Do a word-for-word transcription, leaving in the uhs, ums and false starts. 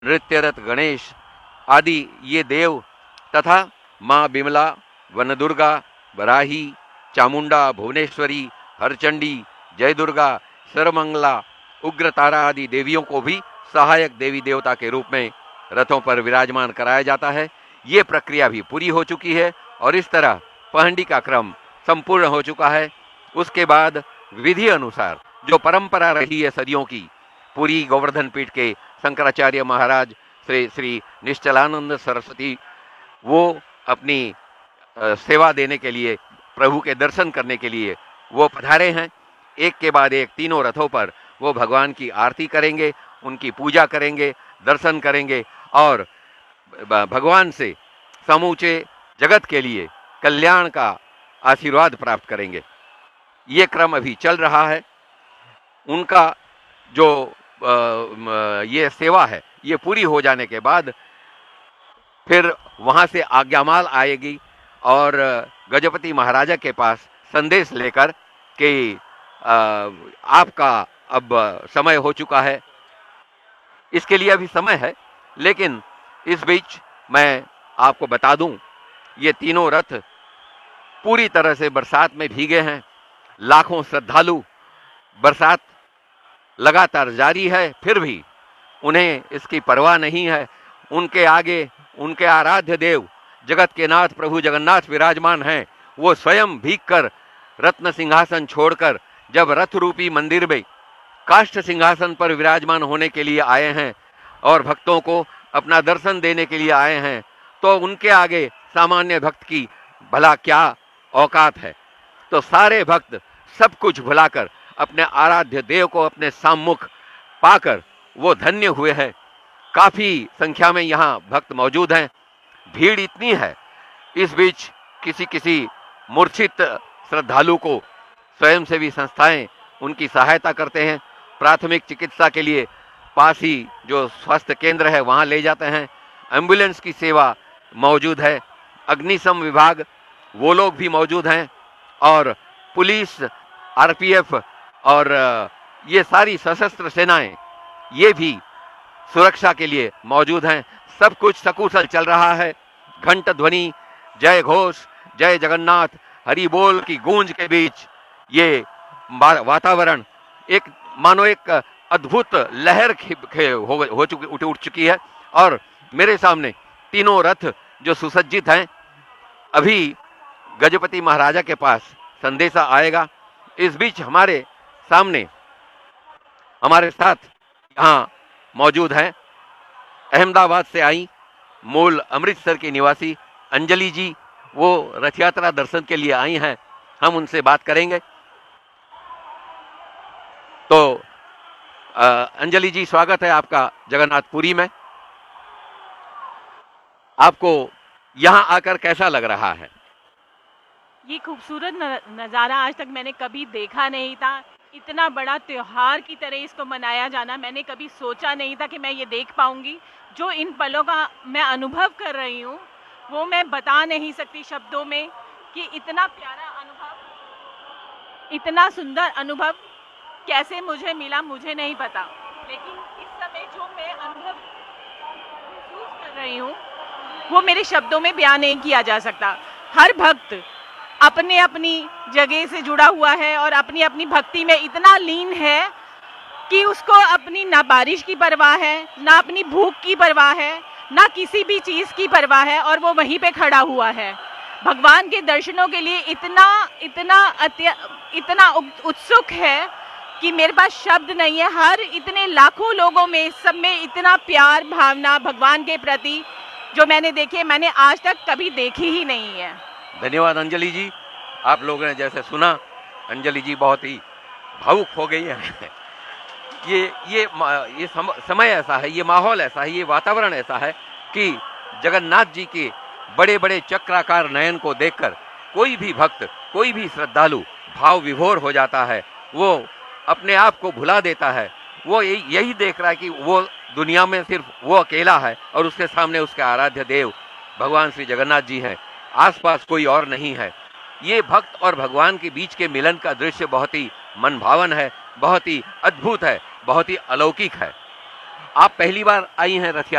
नृत्यरत गणेश आदि ये देव तथा माँ बिमला, वनदुर्गा, वराही, चामुंडा, भुवनेश्वरी, हरचंडी, जय दुर्गा, सर्वमंगला, उग्रतारा आदि देवियों को भी सहायक देवी देवता के रूप में रथों पर विराजमान कराया जाता है। ये प्रक्रिया भी पूरी हो चुकी है और इस तरह पहंडी का क्रम संपूर्ण हो चुका है। उसके बाद विधि अनुसार जो परंपरा रही है सदियों की, पूरी गोवर्धन पीठ के शंकराचार्य महाराज श्री श्री निश्चलानंद सरस्वती वो अपनी आ, सेवा देने के लिए, प्रभु के दर्शन करने के लिए वो पधारे हैं। एक के बाद एक तीनों रथों पर वो भगवान की आरती करेंगे, उनकी पूजा करेंगे, दर्शन करेंगे और भगवान से समूचे जगत के लिए कल्याण का आशीर्वाद प्राप्त करेंगे। ये क्रम अभी चल रहा है। उनका जो आ, ये सेवा है ये पूरी हो जाने के बाद फिर वहाँ से आज्ञामाल आएगी और गजपति महाराजा के पास संदेश लेकर कि आपका अब समय हो चुका है। इसके लिए अभी समय है, लेकिन इस बीच मैं आपको बता दूं, ये तीनों रथ पूरी तरह से बरसात में भीगे हैं। लाखों श्रद्धालु, बरसात लगातार जारी है, फिर भी उन्हें इसकी परवाह नहीं है। उनके आगे उनके आराध्य देव जगत के नाथ प्रभु जगन्नाथ विराजमान हैं। वो स्वयं भीग कर रत्न सिंहासन छोड़कर जब रथ रूपी मंदिर में काष्ठ सिंहासन पर विराजमान होने के लिए आए हैं और भक्तों को अपना दर्शन देने के लिए आए हैं, तो उनके आगे सामान्य भक्त की भला क्या औकात है। तो सारे भक्त सब कुछ भुलाकर अपने आराध्य देव को अपने सम्मुख पाकर वो धन्य हुए हैं। काफी संख्या में यहाँ भक्त मौजूद हैं, भीड़ इतनी है। इस बीच किसी किसी मूर्छित श्रद्धालु को स्वयंसेवी संस्थाएं उनकी सहायता करते हैं। प्राथमिक चिकित्सा के लिए पास ही जो स्वास्थ्य केंद्र है वहाँ ले जाते हैं। एम्बुलेंस की सेवा मौजूद है। अग्निशम विभाग वो लोग भी मौजूद हैं और पुलिस, आरपीएफ और ये सारी सशस्त्र सेनाएं ये भी सुरक्षा के लिए मौजूद हैं। सब कुछ सकुशल चल रहा है। घंट ध्वनि, जय घोष, जय जगन्नाथ, हरि बोल की गूंज के बीच ये वातावरण एक मानो एक अद्भुत लहर हो, हो चुकी उठ उठ चुकी है। और मेरे सामने तीनों रथ जो सुसज्जित हैं, अभी गजपति महाराजा के पास संदेशा आएगा। इस बीच हमारे सामने हमारे साथ यहाँ मौजूद हैं अहमदाबाद से आई, मूल अमृतसर की निवासी अंजलि जी। वो रथ यात्रा दर्शन के लिए आई हैं, हम उनसे बात करेंगे। तो आ, अंजलि जी, स्वागत है आपका जगन्नाथपुरी में। आपको यहाँ आकर कैसा लग रहा है? ये खूबसूरत नज़ारा आज तक मैंने कभी देखा नहीं था। इतना बड़ा त्योहार की तरह इसको मनाया जाना मैंने कभी सोचा नहीं था कि मैं ये देख पाऊंगी। जो इन पलों का मैं अनुभव कर रही हूँ वो मैं बता नहीं सकती शब्दों में कि इतना प्यारा अनुभव, इतना सुंदर अनुभव कैसे मुझे मिला मुझे नहीं पता। लेकिन इस समय जो मैं अनुभव महसूस कर रही हूँ वो मेरे शब्दों में बयान नहीं किया जा सकता। हर भक्त अपने अपनी जगह से जुड़ा हुआ है और अपनी अपनी भक्ति में इतना लीन है कि उसको अपनी ना बारिश की परवाह है, ना अपनी भूख की परवाह है, ना किसी भी चीज़ की परवाह है, और वो वहीं पे खड़ा हुआ है। भगवान के दर्शनों के लिए इतना इतना अत्य इतना उत्सुक है कि मेरे पास शब्द नहीं है। हर इतने लाखों लोगों में, सब में इतना प्यार भावना भगवान के प्रति जो मैंने देखी, मैंने आज तक कभी देखी ही नहीं है। धन्यवाद अंजलि जी। आप लोगों ने जैसे सुना, अंजलि जी बहुत ही भावुक हो गई है। ये ये ये सम, समय ऐसा है, ये माहौल ऐसा है, ये वातावरण ऐसा है कि जगन्नाथ जी के बड़े बड़े चक्राकार नयन को देखकर कोई भी भक्त, कोई भी श्रद्धालु भाव विभोर हो जाता है। वो अपने आप को भुला देता है। वो यही देख रहा है कि वो दुनिया में सिर्फ वो अकेला है और उसके सामने उसके आराध्य देव भगवान श्री जगन्नाथ जी हैं, आसपास कोई और नहीं है। ये भक्त और भगवान के बीच के मिलन का दृश्य बहुत ही मनभावन है, बहुत ही अद्भुत है, बहुत ही अलौकिक है। आप पहली बार आई हैं रथ